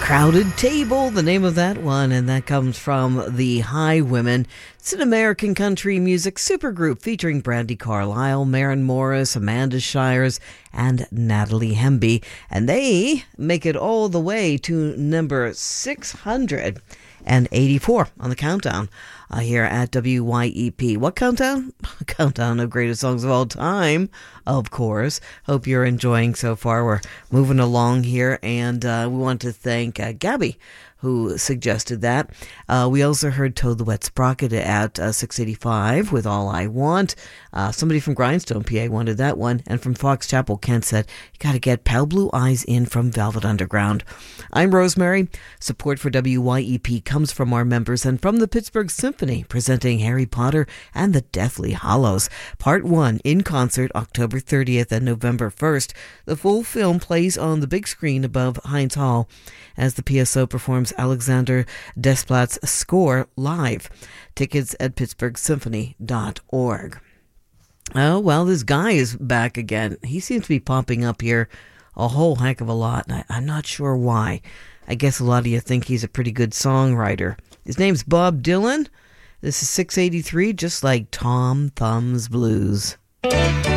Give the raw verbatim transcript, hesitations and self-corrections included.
Crowded Table, the name of that one, and that comes from the Highwomen. It's an American country music supergroup featuring Brandi Carlile, Maren Morris, Amanda Shires, and Natalie Hemby. And they make it all the way to number six hundred eighty-four on the countdown uh, here at W Y E P. What countdown? Countdown of greatest songs of all time, of course. Hope you're enjoying so far. We're moving along here, and uh, we want to thank uh, Gabby, who suggested that. Uh, we also heard Toad the Wet Sprocket at uh, six eighty-five with All I Want. Uh, somebody from Grindstone, P A wanted that one. And from Fox Chapel, Kent said, you got to get Pale Blue Eyes in from Velvet Underground. I'm Rosemary. Support for W Y E P comes from our members and from the Pittsburgh Symphony, presenting Harry Potter and the Deathly Hallows. Part one in concert October thirtieth and November first. The full film plays on the big screen above Heinz Hall as the P S O performs Alexander Desplat's score live. Tickets at pittsburgh symphony dot org. Oh, well, this guy is back again. He seems to be popping up here a whole heck of a lot, and I, I'm not sure why. I guess a lot of you think he's a pretty good songwriter. His name's Bob Dylan. This is six eighty-three, just like Tom Thumb's Blues.